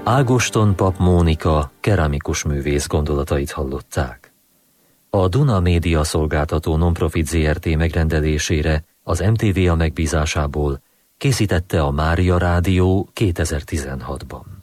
Ágoston Pap Mónika keramikus művész gondolatait hallották. A Duna Média Szolgáltató Nonprofit Zrt. Megrendelésére az MTV a megbízásából készítette a Mária Rádió 2016-ban.